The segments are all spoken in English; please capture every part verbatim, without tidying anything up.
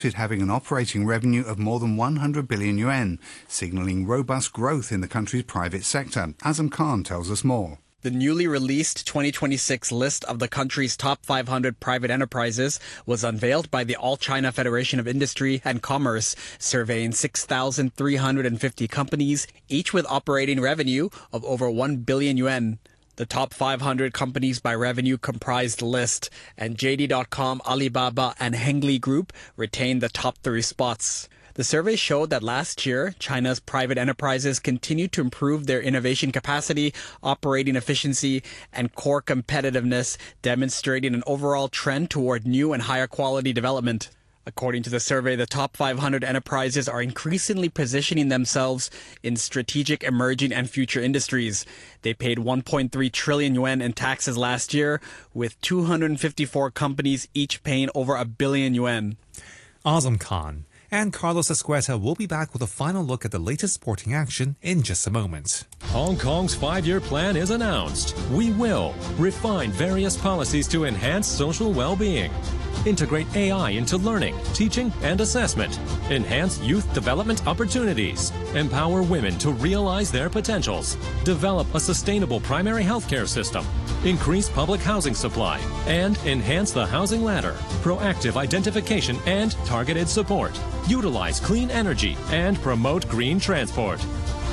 having an operating revenue of more than one hundred billion yuan, signalling robust growth in the country's private sector. Azam Khan tells us more. The newly released twenty twenty-six list of the country's top five hundred private enterprises was unveiled by the All China Federation of Industry and Commerce, surveying six thousand three hundred fifty companies, each with operating revenue of over one billion yuan. The top five hundred companies by revenue comprised the list, and J D dot com, Alibaba, and Hengli Group retained the top three spots. The survey showed that last year, China's private enterprises continued to improve their innovation capacity, operating efficiency, and core competitiveness, demonstrating an overall trend toward new and higher quality development. According to the survey, the top five hundred enterprises are increasingly positioning themselves in strategic emerging and future industries. They paid one point three trillion yuan in taxes last year, with two hundred fifty-four companies each paying over a billion yuan. Azam Khan. And Carlos Escueta will be back with a final look at the latest sporting action in just a moment. Hong Kong's five-year plan is announced. We will refine various policies to enhance social well-being, integrate A I into learning, teaching, and assessment, enhance youth development opportunities, empower women to realize their potentials, develop a sustainable primary healthcare system, increase public housing supply, and enhance the housing ladder, proactive identification and targeted support, utilize clean energy, and promote green transport.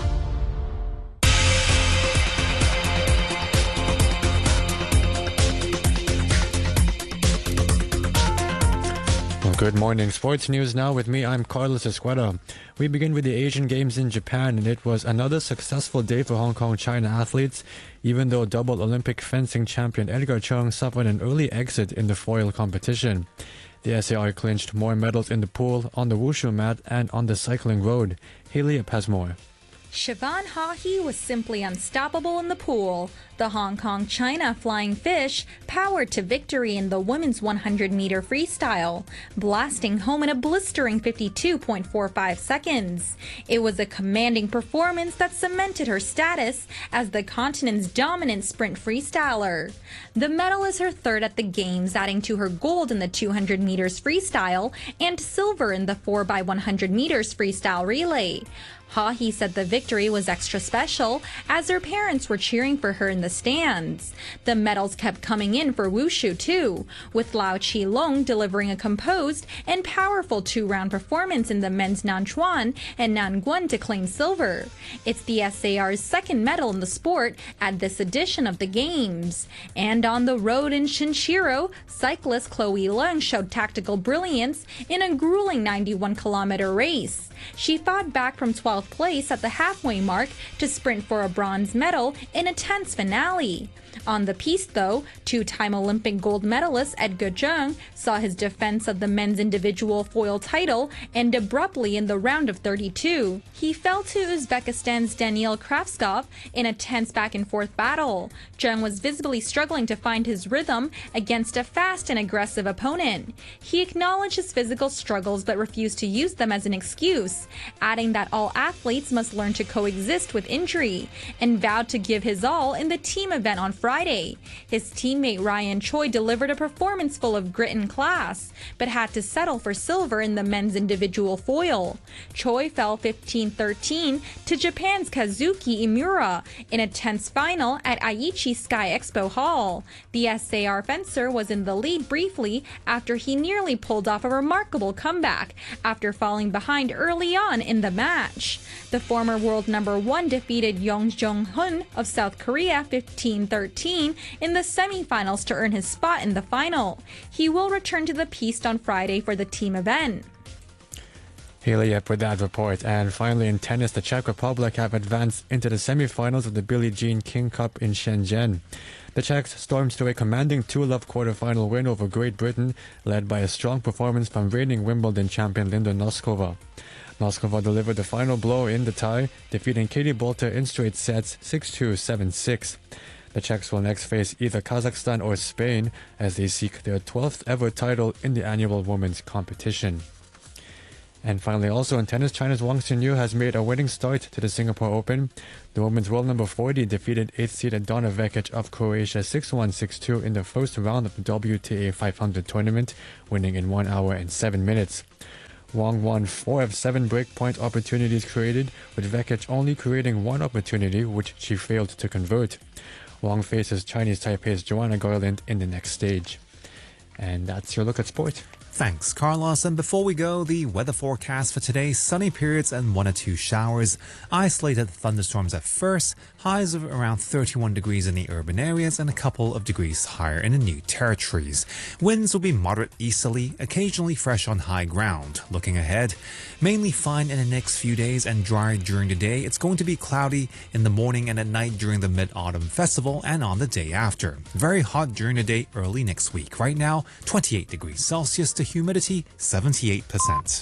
Good morning. Sports news now with me. I'm Carlos Escueta. We begin with the Asian Games in Japan, and it was another successful day for Hong Kong China athletes, even though double Olympic fencing champion Edgar Cheung suffered an early exit in the foil competition. The S A R clinched more medals in the pool, on the wushu mat, and on the cycling road. Haley has more. Siobhan Haughey was simply unstoppable in the pool. The Hong Kong China Flying Fish powered to victory in the women's one hundred meter freestyle, blasting home in a blistering fifty-two point four five seconds. It was a commanding performance that cemented her status as the continent's dominant sprint freestyler. The medal is her third at the Games, adding to her gold in the two hundred meters freestyle and silver in the four by one hundred meters freestyle relay. Haughey said the victory was extra special as her parents were cheering for her in the stands. The medals kept coming in for wushu too, with Lau Chi Long delivering a composed and powerful two-round performance in the men's Nanchuan and Nanguan to claim silver. It's the S A R's second medal in the sport at this edition of the Games. And on the road in Shinshiro, cyclist Chloe Leung showed tactical brilliance in a grueling ninety-one kilometer race. She fought back from twelfth place at the halfway mark to sprint for a bronze medal in a tense finale. On the piste, though, two-time Olympic gold medalist Edgar Cheung saw his defense of the men's individual foil title end abruptly in the round of thirty-two. He fell to Uzbekistan's Daniil Kravskov in a tense back-and-forth battle. Cheung was visibly struggling to find his rhythm against a fast and aggressive opponent. He acknowledged his physical struggles but refused to use them as an excuse, adding that all athletes must learn to coexist with injury, and vowed to give his all in the team event on Friday. His teammate Ryan Choi delivered a performance full of grit and class, but had to settle for silver in the men's individual foil. Choi fell fifteen thirteen to Japan's Kazuki Imura in a tense final at Aichi Sky Expo Hall. The S A R fencer was in the lead briefly after he nearly pulled off a remarkable comeback after falling behind early on in the match. The former world number one defeated Yong Jong-hun of South Korea fifteen thirteen in the semifinals to earn his spot in the final. He will return to the piste on Friday for the team event. Haley up with that report. And finally in tennis, the Czech Republic have advanced into the semifinals of the Billie Jean King Cup in Shenzhen. The Czechs stormed to a commanding two-love quarterfinal win over Great Britain, led by a strong performance from reigning Wimbledon champion Linda Noskova. Noskova delivered the final blow in the tie, defeating Katie Boulter in straight sets six two, seven six. The Czechs will next face either Kazakhstan or Spain as they seek their twelfth ever title in the annual women's competition. And finally, also in tennis, China's Wang Xinyu has made a winning start to the Singapore Open. The women's world number forty defeated eighth seeded Donna Vekic of Croatia six one six two in the first round of the W T A five hundred tournament, winning in one hour and seven minutes. Wang won four of seven breakpoint opportunities created, with Vekic only creating one opportunity, which she failed to convert. Wang faces Chinese Taipei's Joanna Garland in the next stage. And that's your look at sport. Thanks, Carlos. And before we go, the weather forecast for today: sunny periods and one or two showers. Isolated thunderstorms at first. Highs of around thirty-one degrees in the urban areas and a couple of degrees higher in the new territories. Winds will be moderate easterly, occasionally fresh on high ground. Looking ahead, mainly fine in the next few days and dry during the day. It's going to be cloudy in the morning and at night during the Mid-Autumn Festival and on the day after. Very hot during the day early next week. Right now, twenty-eight degrees Celsius, to humidity seventy-eight percent.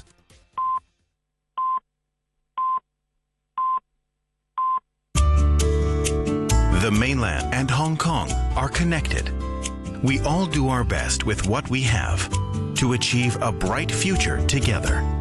The mainland and Hong Kong are connected. We all do our best with what we have to achieve a bright future together.